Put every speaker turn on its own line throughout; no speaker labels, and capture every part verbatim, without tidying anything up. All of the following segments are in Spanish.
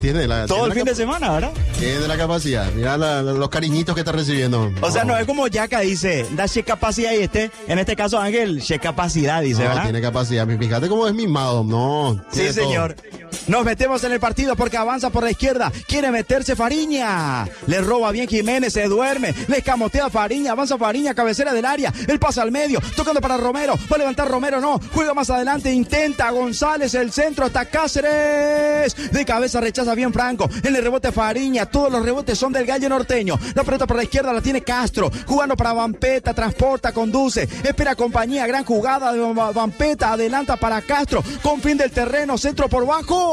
Tiene la,
todo
tiene
el
la
fin
capa-
de semana, ¿verdad?
Tiene la capacidad. Mira la- la- los cariñitos que está recibiendo.
O sea, no es como Yaka dice, da che capacidad y este, en este caso Ángel, che capacidad, dice,
No,
¿verdad?
tiene capacidad. Fíjate cómo es mimado. No.
Sí,
tiene todo.
señor. Nos metemos en el partido porque avanza por la izquierda. Quiere meterse Fariña. Le roba bien Jiménez, se duerme. Le escamotea Fariña. Avanza Fariña, cabecera del área. Él pasa al medio, tocando para Romero. Va a levantar Romero, no. Juega más adelante, intenta González, el centro hasta Cáceres. De cabeza rechaza bien Franco. En el rebote Fariña. Todos los rebotes son del Gallo Norteño. La pelota por la izquierda la tiene Castro. Jugando para Vampeta, transporta, conduce. Espera compañía. Gran jugada de Vampeta. Adelanta para Castro. Con fin del terreno, centro por bajo.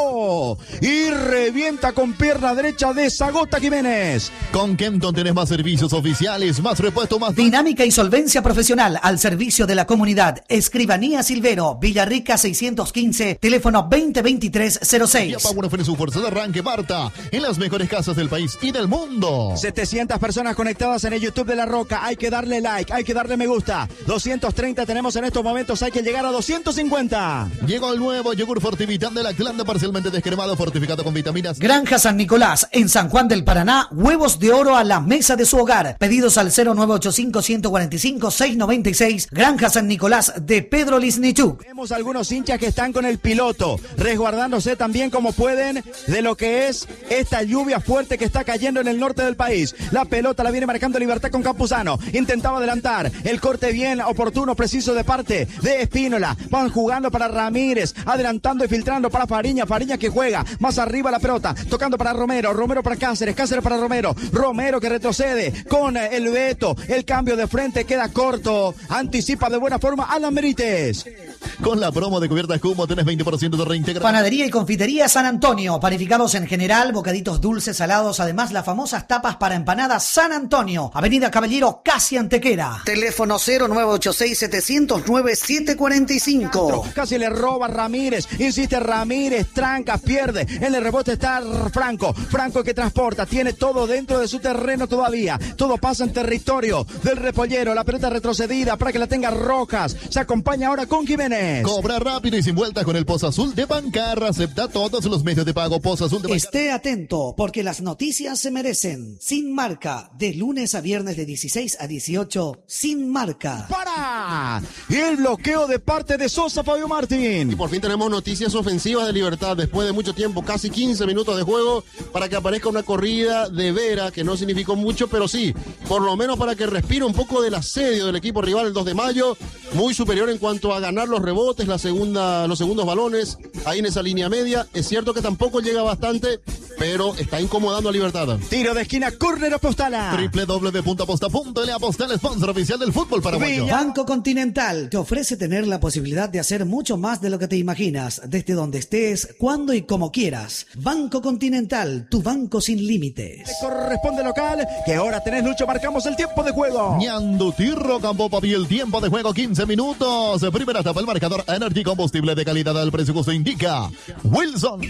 Y revienta con pierna derecha de Zagota Jiménez.
Con Kenton tenés más servicios oficiales, más repuesto, más...
Dinámica y solvencia profesional al servicio de la comunidad. Escribanía Silvero, Villarrica seiscientos quince, teléfono veinte veintitrés cero seis.
Ya Power ofrece su fuerza de arranque, Marta, en las mejores casas del país y del mundo.
setecientas personas conectadas en el YouTube de La Roca. Hay que darle like, hay que darle me gusta. doscientos treinta tenemos en estos momentos, hay que llegar a doscientos cincuenta.
Llegó el nuevo yogur Fortivitan de la Lactlanda, parcialmente descremado, fortificado con vitaminas.
Granja San Nicolás, en San Juan del Paraná, huevos de oro a la mesa de su hogar. Pedidos al cero nueve ocho cinco, uno cuatro cinco, seis nueve seis. Granja San Nicolás de Pedro Lisnichuk.
Tenemos algunos hinchas que están con el piloto, resguardándose también como pueden de lo que es esta lluvia fuerte que está cayendo en el norte del país. La pelota la viene marcando Libertad con Campuzano. Intentaba adelantar. El corte bien oportuno, preciso de parte de Espínola. Van jugando para Ramírez, adelantando y filtrando para Fariña. Fariña que juega más arriba la pelota, tocando para Romero. Romero para Cáceres. Cáceres para Romero. Romero que retrocede con el Beto. El cambio de frente queda corto. Anticipa de buena forma Alan Benítez.
Con la promo de cubiertas Cumo tenés veinte por ciento de reintegración.
Panadería y confitería San Antonio, panificados en general, bocaditos dulces, salados, además las famosas tapas para empanadas San Antonio, Avenida Caballero, casi Antequera. Teléfono cero nueve ocho seis, siete cero nueve, siete cuatro cinco.
Casi le roba Ramírez, insiste Ramírez, tranca, pierde, en el rebote está Franco, Franco que transporta, tiene todo dentro de su terreno todavía, todo pasa en territorio del Repollero, la pelota retrocedida para que la tenga Rojas, se acompaña ahora con Jiménez.
Cobra rápido y sin vuelta con el Pozo Azul de Bancarra, acepta todos los medios de pago. Pozo Azul de Bancarra.
Esté atento, porque las noticias se merecen. Sin Marca, de lunes a viernes de dieciséis a dieciocho, Sin Marca.
¡Para! Y el bloqueo de parte de Sosa, Fabio Martín.
Y por fin tenemos noticias ofensivas de Libertad después de mucho tiempo, casi quince minutos de juego, para que aparezca una corrida de Vera, que no significó mucho, pero sí, por lo menos para que respire un poco del asedio del equipo rival el dos de mayo, muy superior en cuanto a ganar los rebotes, la segunda, los segundos balones, ahí en esa línea media. Es cierto que tampoco llega bastante, pero está incomodando a Libertad.
Tiro de esquina, córner Apostala.
doble u doble u doble u punto aposta punto ele Apostal, sponsor oficial del fútbol paraguayo.
Banco Continental te ofrece tener la posibilidad de hacer mucho más de lo que te imaginas, desde donde estés, cuando y como quieras. Banco Continental, tu banco sin límites.
Corresponde local, que ahora tenés, Lucho, marcamos el tiempo de juego.
Ñandu Tirro Campo Papi, el tiempo de juego quince minutos. Primera etapa, el marcador Energy, combustible de calidad al precio justo indica Wilson.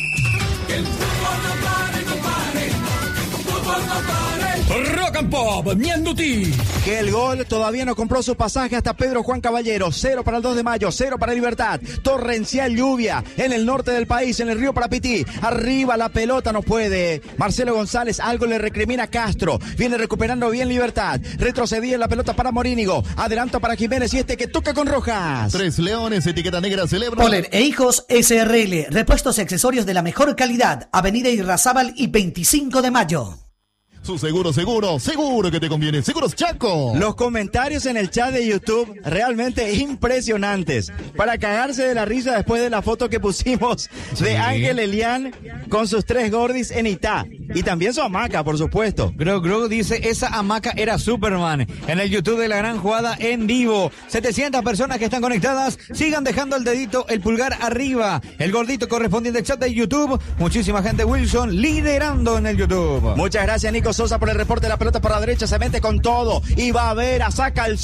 Que el fútbol no pare, no pare, el fútbol no pare.
Rock and Pop, Ñanduti.
Que el gol todavía no compró su pasaje hasta Pedro Juan Caballero. Cero para el dos de mayo, cero para Libertad. Torrencial lluvia en el norte del país, en el río Parapití. Arriba la pelota no puede. Marcelo González algo le recrimina a Castro. Viene recuperando bien Libertad. Retrocedía en la pelota para Morínigo. Adelanta para Jiménez y este que toca con Rojas.
Tres Leones, etiqueta negra, celebra.
Poler e Hijos S R L, repuestos y accesorios de la mejor calidad. Avenida Irrazábal y veinticinco de mayo.
Su seguro, seguro, seguro que te conviene. Seguros Chaco.
Los comentarios en el chat de YouTube realmente impresionantes. Para cagarse de la risa después de la foto que pusimos sí. de Ángel Elián con sus tres gordis en Itá. Y también su hamaca, por supuesto.
Gro Gro dice, esa hamaca era Superman. En el YouTube de La Gran Jugada en vivo. setecientas personas que están conectadas. Sigan dejando el dedito, el pulgar arriba. El gordito correspondiente al chat de YouTube. Muchísima gente, Wilson, liderando en el YouTube.
Muchas gracias, Nico Sosa, por el reporte. La pelota por la derecha, se mete con todo. Y va a ver, saca el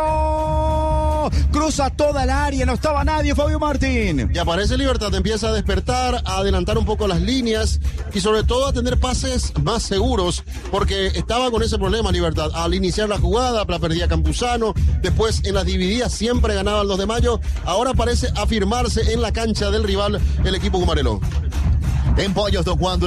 centro. Cruza toda el área, no estaba nadie, Fabio Martín.
Y aparece Libertad, empieza a despertar, a adelantar un poco las líneas y sobre todo a tener pases más seguros, porque estaba con ese problema Libertad. Al iniciar la jugada, la perdía Campuzano, después en las divididas siempre ganaba el dos de mayo. Ahora parece afirmarse en la cancha del rival el equipo Gumarelo.
En Pollos Don Juan